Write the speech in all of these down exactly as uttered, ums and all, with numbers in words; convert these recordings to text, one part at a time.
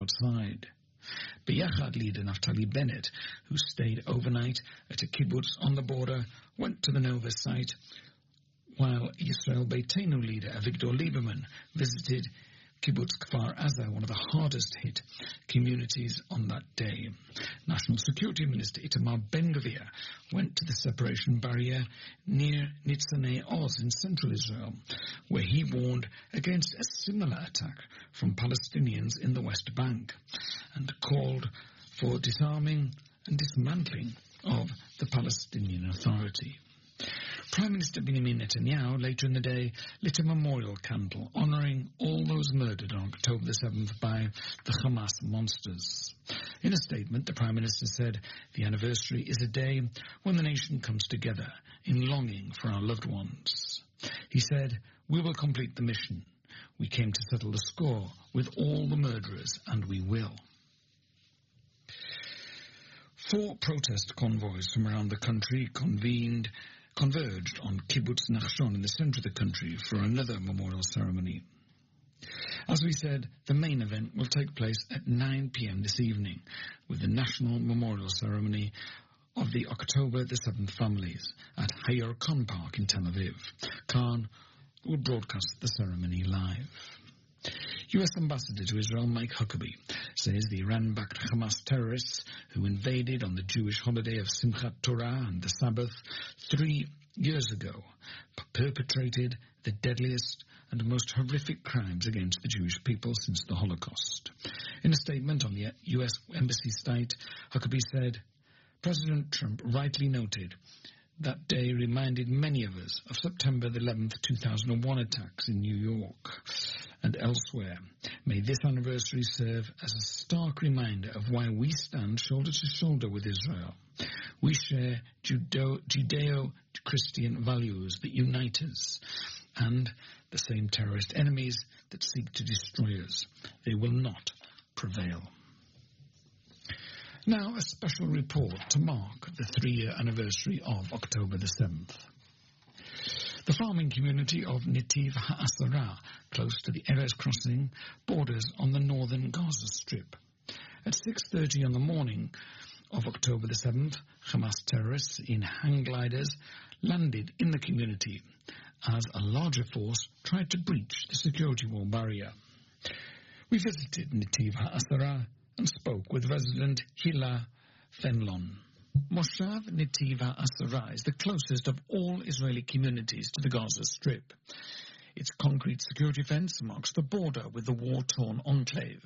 outside. B'Yachad leader Naftali Bennett, who stayed overnight at a kibbutz on the border, went to the Nova site, while Yisrael Beitenu leader Avigdor Lieberman visited Kibbutz Kfar Aza, one of the hardest hit communities on that day. National Security Minister Itamar Ben-Gvir went to the separation barrier near Nitzanei Oz in central Israel, where he warned against a similar attack from Palestinians in the West Bank and called for disarming and dismantling of the Palestinian Authority. Prime Minister Benjamin Netanyahu later in the day lit a memorial candle honouring all those murdered on October the seventh by the Hamas monsters. In a statement, the Prime Minister said the anniversary is a day when the nation comes together in longing for our loved ones. He said, "We will complete the mission. We came to settle the score with all the murderers, and we will." Four protest convoys from around the country convened converged on Kibbutz Nachshon in the centre of the country for another memorial ceremony. As we said, the main event will take place at nine p.m. this evening, with the national memorial ceremony of the October the seventh families at Hayor Khan Park in Tel Aviv. Khan will broadcast the ceremony live. U S Ambassador to Israel Mike Huckabee says the Iran-backed Hamas terrorists who invaded on the Jewish holiday of Simchat Torah and the Sabbath three years ago perpetrated the deadliest and most horrific crimes against the Jewish people since the Holocaust. In a statement on the U S Embassy site, Huckabee said, "President Trump rightly noted that day reminded many of us of September the eleventh, two thousand one attacks in New York and elsewhere. May this anniversary serve as a stark reminder of why we stand shoulder to shoulder with Israel. We share Judeo- Judeo-Christian values that unite us and the same terrorist enemies that seek to destroy us. They will not prevail." Now, a special report to mark the three-year anniversary of October the seventh. The farming community of Netiv HaAsara, close to the Erez crossing, borders on the northern Gaza Strip. At six thirty on the morning of October the seventh, Hamas terrorists in hang gliders landed in the community as a larger force tried to breach the security wall barrier. We visited Netiv HaAsara and spoke with resident Hila Fenlon. Moshav Netiv HaAsara is the closest of all Israeli communities to the Gaza Strip. Its concrete security fence marks the border with the war-torn enclave.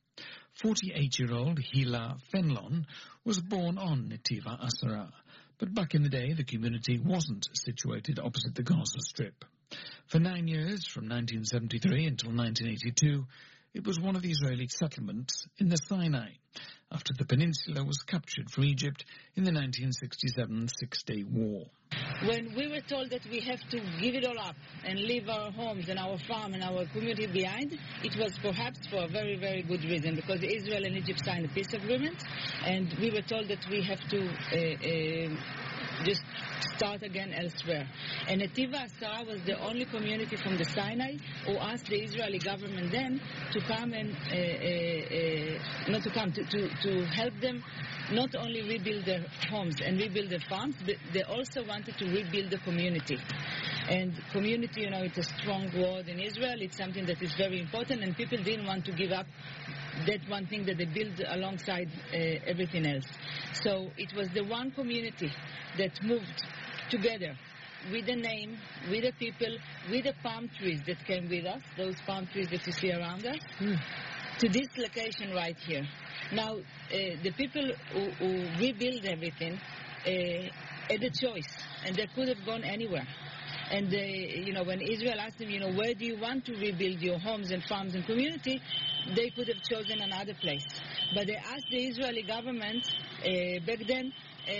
forty-eight-year-old Hila Fenlon was born on Netiv HaAsara, but back in the day the community wasn't situated opposite the Gaza Strip. For nine years, from nineteen seventy-three until nineteen eighty-two, it was one of the Israeli settlements in the Sinai, after the peninsula was captured from Egypt in the nineteen sixty-seven Six-Day War. When we were told that we have to give it all up and leave our homes and our farm and our community behind, it was perhaps for a very, very good reason, because Israel and Egypt signed a peace agreement, and we were told that we have to uh, uh, just start again elsewhere. And Netiv HaAsara was the only community from the Sinai who asked the Israeli government then to come and, uh, uh, uh, not to come, to, to, to help them not only rebuild their homes and rebuild their farms, but they also wanted to rebuild the community. And community, you know, it's a strong word in Israel. It's something that is very important, and people didn't want to give up that one thing that they built alongside uh, everything else. So it was the one community that moved together with the name, with the people, with the palm trees that came with us, those palm trees that you see around us, mm. to this location right here. Now, uh, the people who, who rebuild everything uh, had a choice, and they could have gone anywhere. And, they, you know, when Israel asked them, you know, where do you want to rebuild your homes and farms and community, they could have chosen another place. But they asked the Israeli government, uh, back then, uh,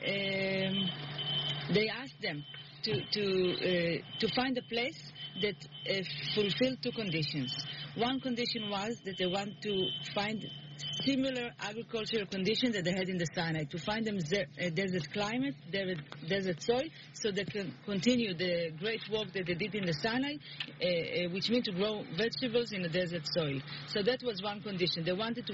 um, they asked them to to uh, to find a place that uh, fulfilled two conditions. One condition was that they want to find similar agricultural conditions that they had in the Sinai, to find them a desert climate, desert, desert soil, so they can continue the great work that they did in the Sinai, uh, uh, which means to grow vegetables in the desert soil. So that was one condition. They wanted to